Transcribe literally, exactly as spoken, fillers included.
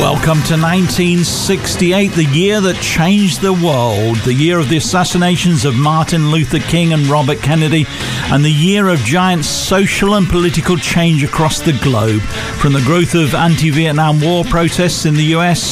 Welcome to nineteen sixty-eight, the year that changed the world, the year of the assassinations of Martin Luther King and Robert Kennedy, and the year of giant social and political change across the globe, from the growth of anti-Vietnam War protests in the U S